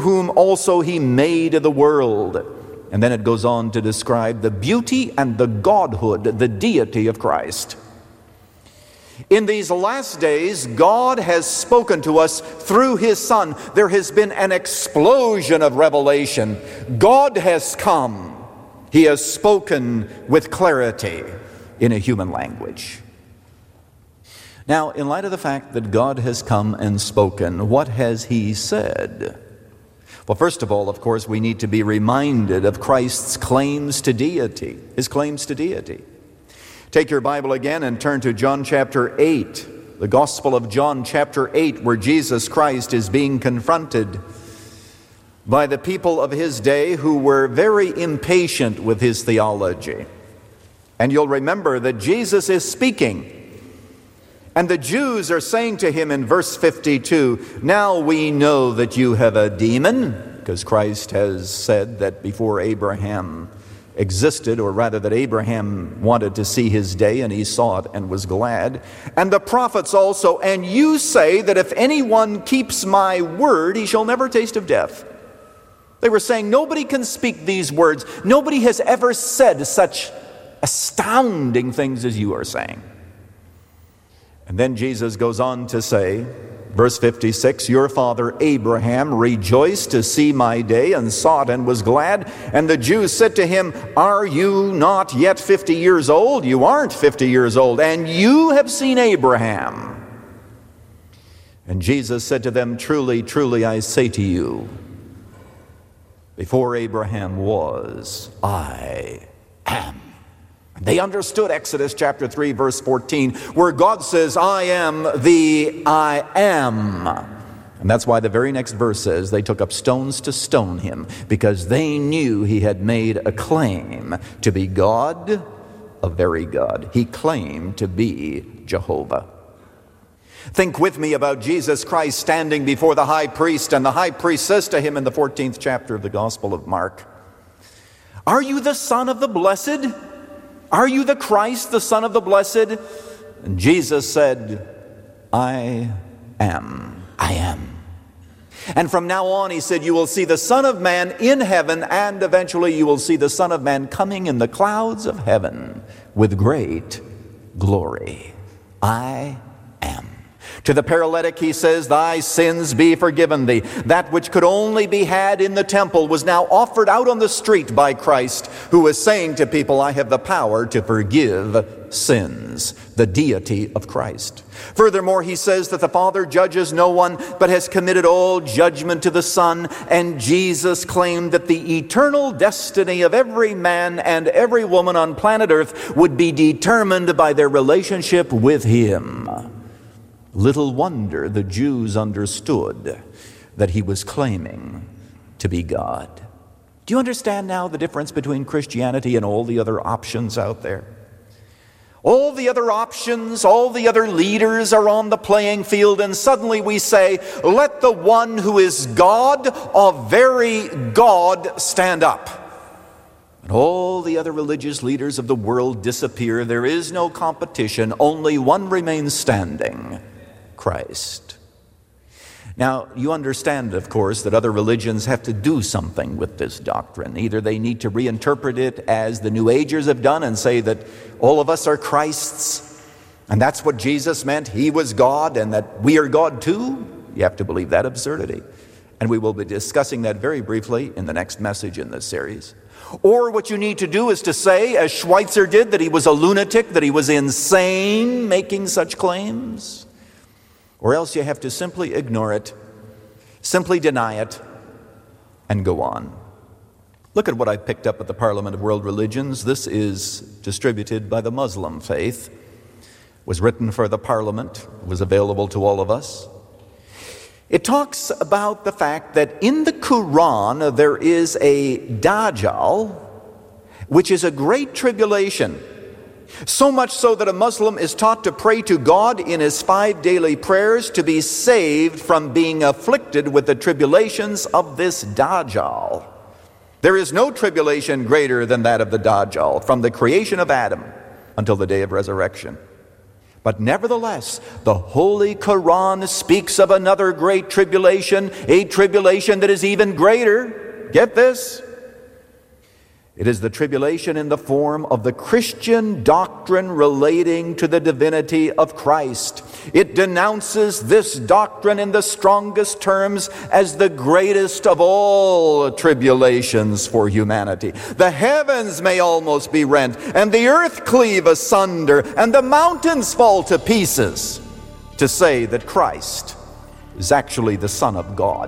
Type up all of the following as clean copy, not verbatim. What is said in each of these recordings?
whom also he made the world. And then it goes on to describe the beauty and the godhood, the deity of Christ. In these last days, God has spoken to us through His Son. There has been an explosion of revelation. God has come. He has spoken with clarity in a human language. Now, in light of the fact that God has come and spoken, what has He said? Well, first of all, of course, we need to be reminded of Christ's claims to deity, His claims to deity. Take your Bible again and turn to John chapter 8, the Gospel of John chapter 8, where Jesus Christ is being confronted by the people of His day who were very impatient with His theology. And you'll remember that Jesus is speaking. And the Jews are saying to Him in verse 52, "Now we know that you have a demon," because Christ has said that before Abraham existed, or rather that Abraham wanted to see His day and he saw it and was glad, "and the prophets also, and you say that if anyone keeps my word, he shall never taste of death." They were saying, nobody can speak these words. Nobody has ever said such astounding things as you are saying. And then Jesus goes on to say, verse 56, "Your father Abraham rejoiced to see my day and saw it and was glad. And the Jews said to him, 'Are you not yet 50 years old? You aren't 50 years old, and you have seen Abraham.' And Jesus said to them, 'Truly, truly, I say to you, before Abraham was, I am.'" They understood Exodus chapter 3, verse 14, where God says, "I am the I am." And that's why the very next verse says, "They took up stones to stone him, because they knew he had made a claim to be God, a very God." He claimed to be Jehovah. Think with me about Jesus Christ standing before the high priest, and the high priest says to him in the 14th chapter of the Gospel of Mark, "Are you the Son of the Blessed? Are you the Christ, the Son of the Blessed?" And Jesus said, "I am. I am." And from now on, he said, "You will see the Son of Man in heaven, and eventually you will see the Son of Man coming in the clouds of heaven with great glory. I am." To the paralytic he says, "Thy sins be forgiven thee." That which could only be had in the temple was now offered out on the street by Christ, who was saying to people, "I have the power to forgive sins," the deity of Christ. Furthermore, he says that the Father judges no one, but has committed all judgment to the Son, and Jesus claimed that the eternal destiny of every man and every woman on planet Earth would be determined by their relationship with Him. Little wonder the Jews understood that he was claiming to be God. Do you understand now the difference between Christianity and all the other options out there? All the other options, all the other leaders are on the playing field, and suddenly we say, "Let the one who is God, a very God, stand up." And all the other religious leaders of the world disappear. There is no competition. Only one remains standing: Christ. Now, you understand, of course, that other religions have to do something with this doctrine. Either they need to reinterpret it as the New Agers have done and say that all of us are Christ's, and that's what Jesus meant. He was God, and that we are God too. You have to believe that absurdity. And we will be discussing that very briefly in the next message in this series. Or what you need to do is to say, as Schweitzer did, that he was a lunatic, that he was insane making such claims. Or else you have to simply ignore it, simply deny it, and go on. Look at what I picked up at the Parliament of World Religions. This is distributed by the Muslim faith. Was written for the Parliament, was available to all of us. It talks about the fact that in the Quran there is a Dajjal, which is a great tribulation. So much so that a Muslim is taught to pray to God in his 5 daily prayers to be saved from being afflicted with the tribulations of this Dajjal. There is no tribulation greater than that of the Dajjal, from the creation of Adam until the day of resurrection. But nevertheless, the Holy Quran speaks of another great tribulation, a tribulation that is even greater. Get this? It is the tribulation in the form of the Christian doctrine relating to the divinity of Christ. It denounces this doctrine in the strongest terms as the greatest of all tribulations for humanity. The heavens may almost be rent, and the earth cleave asunder, and the mountains fall to pieces, to say that Christ is actually the Son of God.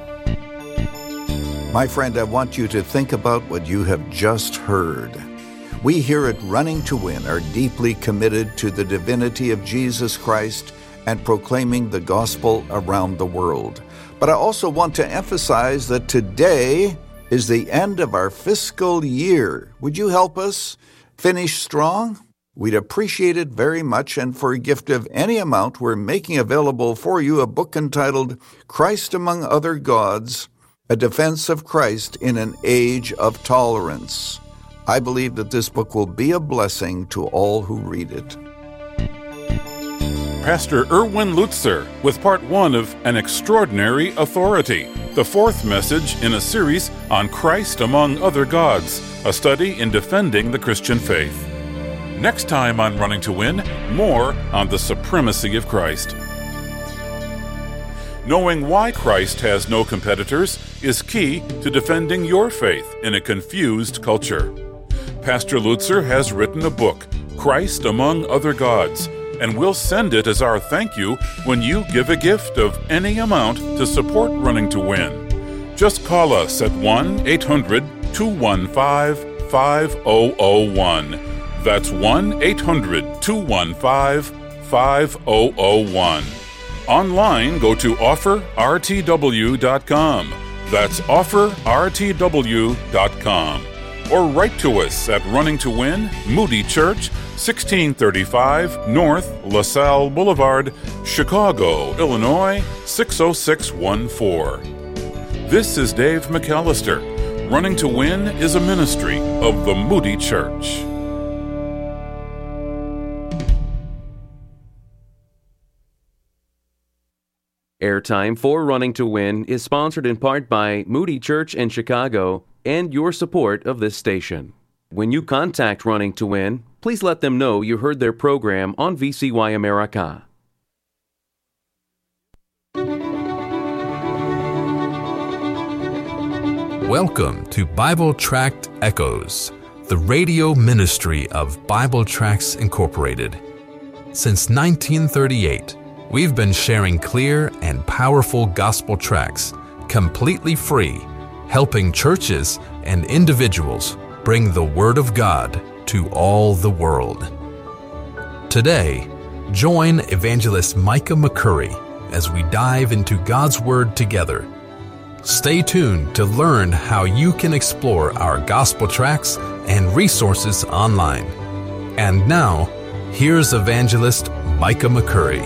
My friend, I want you to think about what you have just heard. We here at Running to Win are deeply committed to the divinity of Jesus Christ and proclaiming the gospel around the world. But I also want to emphasize that today is the end of our fiscal year. Would you help us finish strong? We'd appreciate it very much, and for a gift of any amount, we're making available for you a book entitled Christ Among Other Gods, A Defense of Christ in an Age of Tolerance. I believe that this book will be a blessing to all who read it. Pastor Erwin Lutzer with part 1 of An Extraordinary Authority, the 4th message in a series on Christ Among Other Gods, a study in defending the Christian faith. Next time on Running to Win, more on the supremacy of Christ. Knowing why Christ has no competitors is key to defending your faith in a confused culture. Pastor Lutzer has written a book, Christ Among Other Gods, and we'll send it as our thank you when you give a gift of any amount to support Running to Win. Just call us at 1-800-215-5001. That's 1-800-215-5001. Online, go to offerrtw.com. That's offerrtw.com. Or write to us at Running to Win, Moody Church, 1635 North LaSalle Boulevard, Chicago, Illinois, 60614. This is Dave McAllister. Running to Win is a ministry of the Moody Church. Airtime for Running to Win is sponsored in part by Moody Church in Chicago and your support of this station. When you contact Running to Win, please let them know you heard their program on VCY America. Welcome to Bible Tract Echoes, the radio ministry of Bible Tracts Incorporated. Since 1938, we've been sharing clear and powerful gospel tracts, completely free, helping churches and individuals bring the Word of God to all the world. Today, join Evangelist Micah McCurry as we dive into God's Word together. Stay tuned to learn how you can explore our gospel tracts and resources online. And now, here's Evangelist Micah McCurry.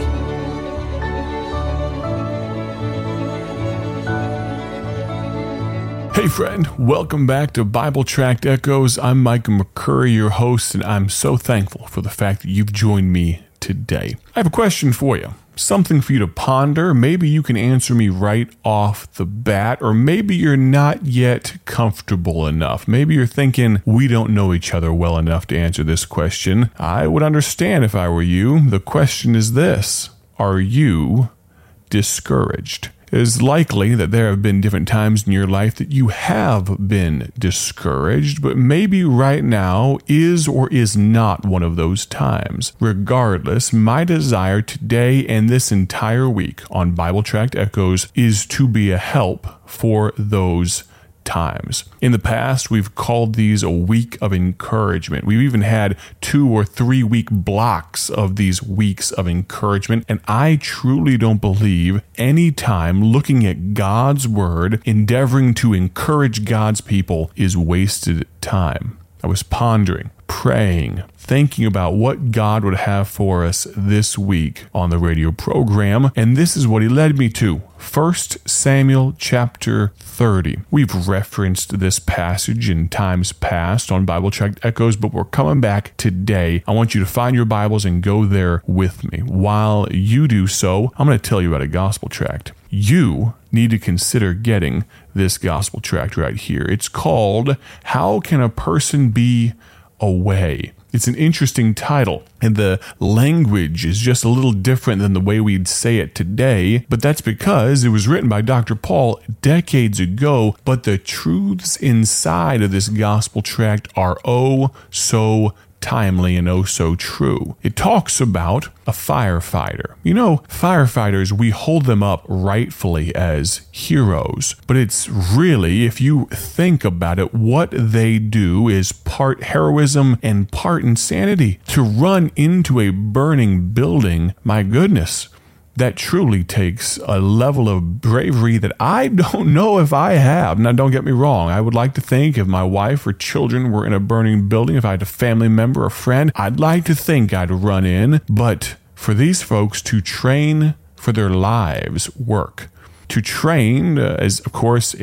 Hey friend, welcome back to Bible Tract Echoes. I'm Micah McCurry, your host, and I'm so thankful for the fact that you've joined me today. I have a question for you, something for you to ponder. Maybe you can answer me right off the bat, or maybe you're not yet comfortable enough. Maybe you're thinking, we don't know each other well enough to answer this question. I would understand if I were you. The question is this: are you discouraged? It is likely that there have been different times in your life that you have been discouraged, but maybe right now is or is not one of those times. Regardless, my desire today and this entire week on Bible Tract Echoes is to be a help for those times. In the past, we've called these a week of encouragement. We've even had 2 or 3 week blocks of these weeks of encouragement, and I truly don't believe any time looking at God's Word, endeavoring to encourage God's people, is wasted time. I was pondering, praying, thinking about what God would have for us this week on the radio program, and this is what he led me to. 1 Samuel chapter 30. We've referenced this passage in times past on Bible Tract Echoes, but we're coming back today. I want you to find your Bibles and go there with me. While you do so, I'm going to tell you about a gospel tract. You need to consider getting this gospel tract right here. It's called How Can a Person Be Away? It's an interesting title, and the language is just a little different than the way we'd say it today, but that's because it was written by Dr. Paul decades ago, but the truths inside of this gospel tract are oh so timely and oh so true. It talks about a firefighter. You know, firefighters, we hold them up rightfully as heroes, but it's really, if you think about it, what they do is part heroism and part insanity. To run into a burning building, my goodness, that truly takes a level of bravery that I don't know if I have. Now, don't get me wrong. I would like to think if my wife or children were in a burning building, if I had a family member or friend, I'd like to think I'd run in. But for these folks to train for their lives work, to train as, of course,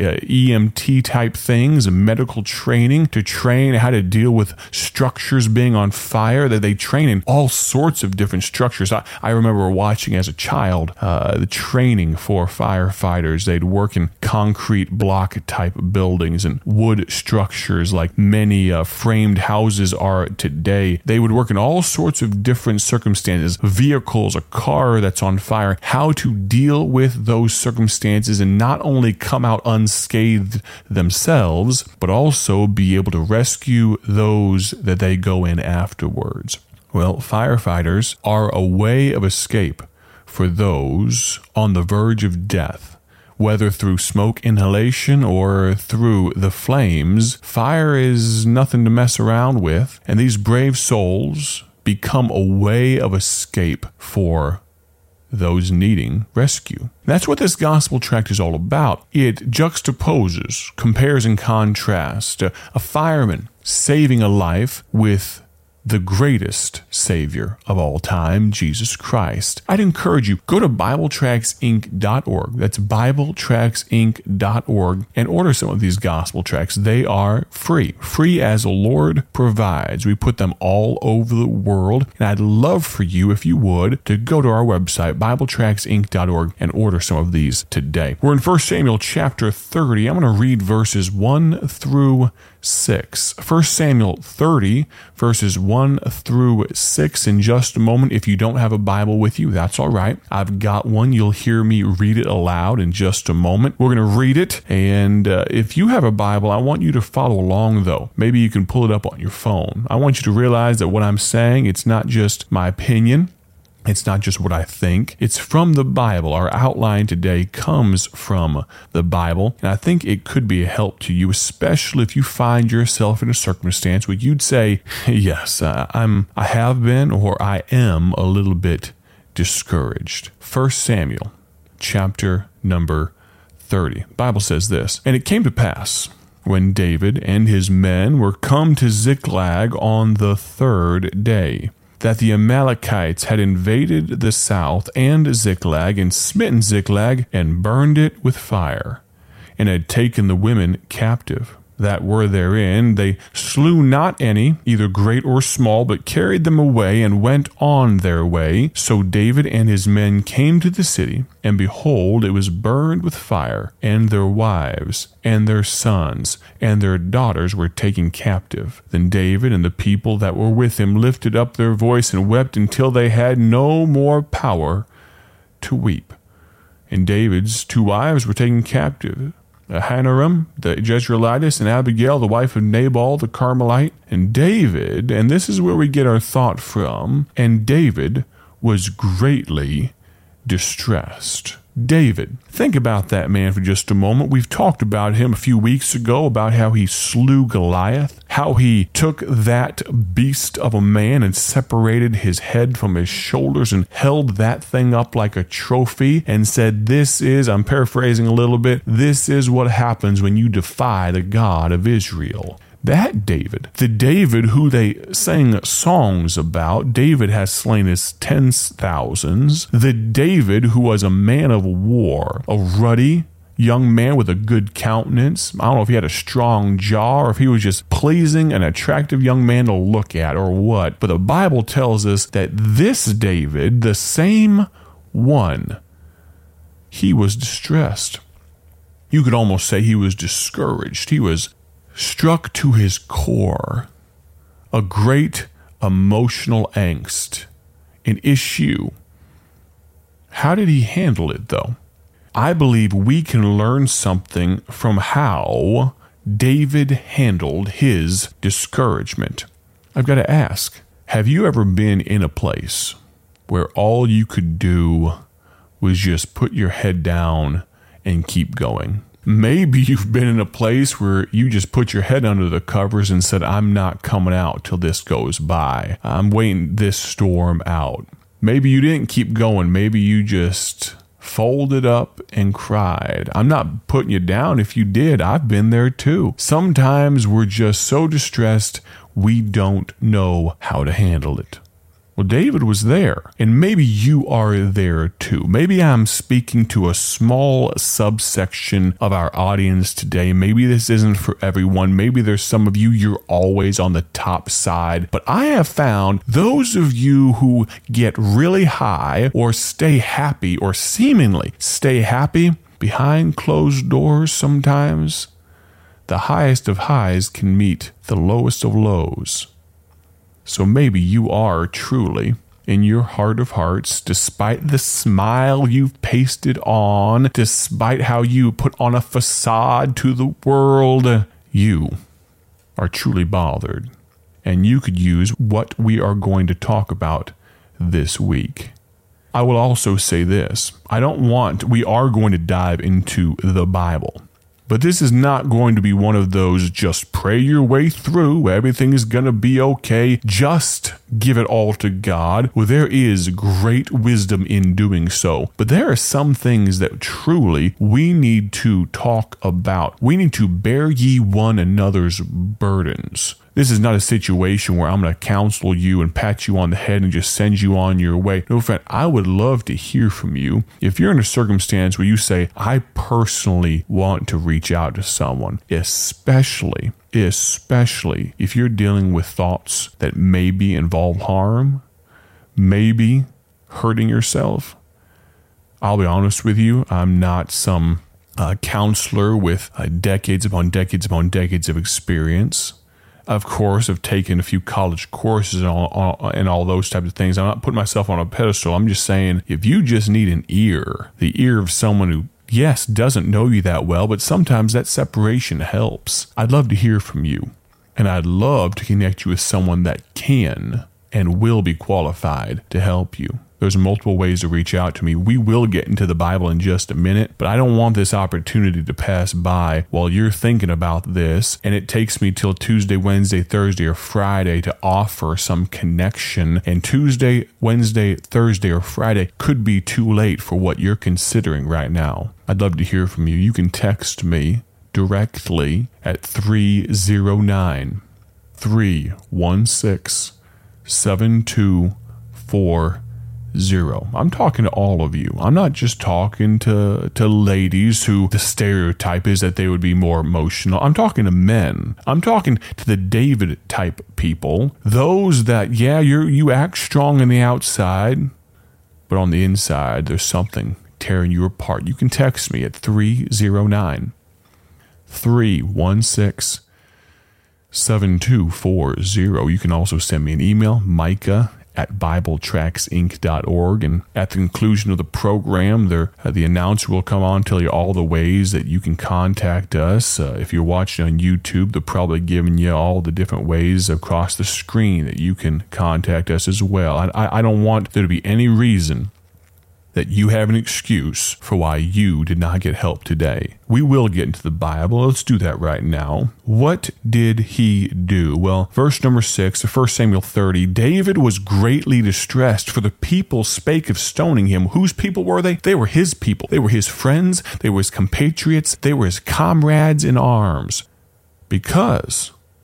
EMT type things, medical training, to train how to deal with structures being on fire, that they train in all sorts of different structures. I remember watching as a child the training for firefighters. They'd work in concrete block type buildings and wood structures like many framed houses are today. They would work in all sorts of different circumstances, vehicles, a car that's on fire, how to deal with those circumstances and not only come out unscathed themselves, but also be able to rescue those that they go in afterwards. Well, firefighters are a way of escape for those on the verge of death. Whether through smoke inhalation or through the flames, fire is nothing to mess around with, and these brave souls become a way of escape for those needing rescue. That's what this gospel tract is all about. It juxtaposes, compares and contrasts a fireman saving a life with the greatest Savior of all time, Jesus Christ. I'd encourage you, go to BibleTractsInc.org. That's BibleTractsInc.org and order some of these gospel tracts. They are free as the Lord provides. We put them all over the world, and I'd love for you, if you would, to go to our website, BibleTractsInc.org, and order some of these today. We're in 1 Samuel chapter 30. I'm going to read verses 1 through 6. 1 Samuel 30, verses 1 through 6 in just a moment. If you don't have a Bible with you, that's all right. I've got one. You'll hear me read it aloud in just a moment. We're going to read it, and if you have a Bible, I want you to follow along, though. Maybe you can pull it up on your phone. I want you to realize that what I'm saying, it's not just my opinion. It's not just what I think. It's from the Bible. Our outline today comes from the Bible, and I think it could be a help to you, especially if you find yourself in a circumstance where you'd say, yes, I have been, or I am a little bit discouraged. 1 Samuel chapter number 30. The Bible says this, "And it came to pass, when David and his men were come to Ziklag on the third day, that the Amalekites had invaded the south and Ziklag, and smitten Ziklag, and burned it with fire, and had taken the women captive that were therein. They slew not any, either great or small, but carried them away, and went on their way. So David and his men came to the city, and behold, it was burned with fire, and their wives, and their sons, and their daughters were taken captive. Then David and the people that were with him lifted up their voice, and wept until they had no more power to weep. And David's two wives were taken captive, Ahinoam the Jezreelitess, and Abigail, the wife of Nabal the Carmelite. And David, and this is where we get our thought from, and David was greatly distressed." David, think about that man for just a moment. We've talked about him a few weeks ago, about how he slew Goliath, how he took that beast of a man and separated his head from his shoulders and held that thing up like a trophy and said, "This is," I'm paraphrasing a little bit, "this is what happens when you defy the God of Israel." that David, the David who they sang songs about. David has slain his 10,000s. The David who was a man of war, a ruddy young man with a good countenance. I don't know if he had a strong jaw or if he was just pleasing, an attractive young man to look at or what. But the Bible tells us that this David, the same one, he was distressed. You could almost say he was discouraged. He was struck to his core. A great emotional angst, an issue. How did he handle it, though? I believe we can learn something from how David handled his discouragement. I've got to ask, have you ever been in a place where all you could do was just put your head down and keep going? Maybe you've been in a place where you just put your head under the covers and said, I'm not coming out till this goes by. I'm waiting this storm out. Maybe you didn't keep going. Maybe you just folded up and cried. I'm not putting you down if you did. I've been there too. Sometimes we're just so distressed we don't know how to handle it. Well, David was there, and maybe you are there too. Maybe I'm speaking to a small subsection of our audience today. Maybe this isn't for everyone. Maybe there's some of you, you're always on the top side. But I have found those of you who get really high or stay happy or seemingly stay happy behind closed doors sometimes, the highest of highs can meet the lowest of lows. So maybe you are truly, in your heart of hearts, despite the smile you've pasted on, despite how you put on a facade to the world, you are truly bothered. And you could use what we are going to talk about this week. I will also say this. We are going to dive into the Bible. But this is not going to be one of those just pray your way through, everything is going to be okay, just give it all to God. Well, there is great wisdom in doing so. But there are some things that truly we need to talk about. We need to bear ye one another's burdens. This is not a situation where I'm going to counsel you and pat you on the head and just send you on your way. No, friend, I would love to hear from you. If you're in a circumstance where you say, I personally want to reach out to someone, especially if you're dealing with thoughts that maybe involve harm, maybe hurting yourself. I'll be honest with you, I'm not some counselor with decades upon decades upon decades of experience. Of course, I've taken a few college courses and all those types of things. I'm not putting myself on a pedestal. I'm just saying, if you just need an ear, the ear of someone who, yes, doesn't know you that well, but sometimes that separation helps. I'd love to hear from you. And I'd love to connect you with someone that can and will be qualified to help you. There's multiple ways to reach out to me. We will get into the Bible in just a minute, but I don't want this opportunity to pass by while you're thinking about this, and it takes me till Tuesday, Wednesday, Thursday, or Friday to offer some connection, and Tuesday, Wednesday, Thursday, or Friday could be too late for what you're considering right now. I'd love to hear from you. You can text me directly at 309-316-7240. I'm talking to all of you. I'm not just talking to ladies who the stereotype is that they would be more emotional. I'm talking to men. I'm talking to the David type people. Those that, yeah, you act strong on the outside, but on the inside, there's something tearing you apart. You can text me at 309-316-7240. You can also send me an email, micah@BibleTracksInc.org. And at the conclusion of the program, the announcer will come on and tell you all the ways that you can contact us. If you're watching on YouTube, they're probably giving you all the different ways across the screen that you can contact us as well. I don't want there to be any reason that you have an excuse for why you did not get help today. We will get into the Bible. Let's do that right now. What did he do? Well, verse number 6 of 1 Samuel 30, David was greatly distressed, for the people spake of stoning him. Whose people were they? They were his people. They were his friends. They were his compatriots. They were his comrades in arms. Because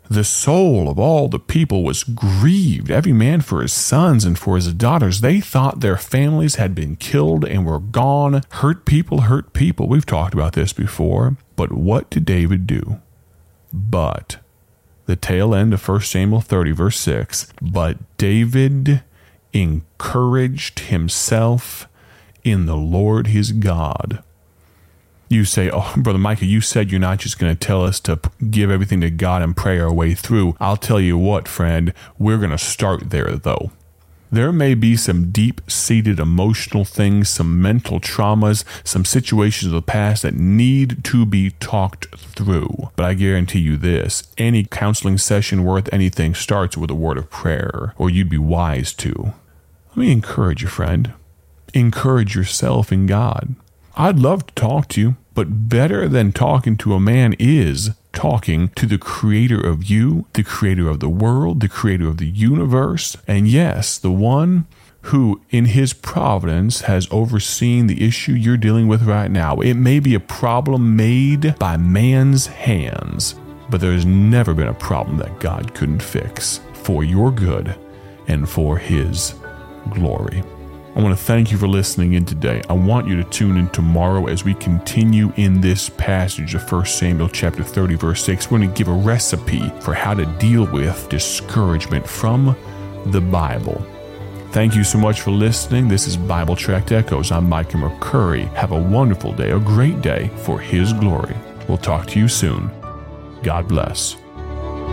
The soul of all the people was grieved, every man for his sons and for his daughters. They thought their families had been killed and were gone. Hurt people, hurt people. We've talked about this before. But what did David do? But, the tail end of 1 Samuel 30, verse 6, but David encouraged himself in the Lord his God. You say, oh, Brother Micah, you said you're not just going to tell us to give everything to God and pray our way through. I'll tell you what, friend, we're going to start there, though. There may be some deep-seated emotional things, some mental traumas, some situations of the past that need to be talked through. But I guarantee you this, any counseling session worth anything starts with a word of prayer, or you'd be wise to. Let me encourage you, friend. Encourage yourself in God. I'd love to talk to you, but better than talking to a man is talking to the creator of you, the creator of the world, the creator of the universe, and yes, the one who in his providence has overseen the issue you're dealing with right now. It may be a problem made by man's hands, but there's never been a problem that God couldn't fix for your good and for his glory. I want to thank you for listening in today. I want you to tune in tomorrow as we continue in this passage of 1 Samuel chapter 30, verse 6. We're going to give a recipe for how to deal with discouragement from the Bible. Thank you so much for listening. This is Bible Tract Echoes. I'm Micah McCurry. Have a wonderful day, a great day for his glory. We'll talk to you soon. God bless.